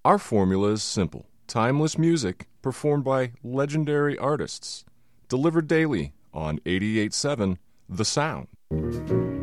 Our formula is simple: timeless music performed by legendary artists, delivered daily on 88.7 The Sound.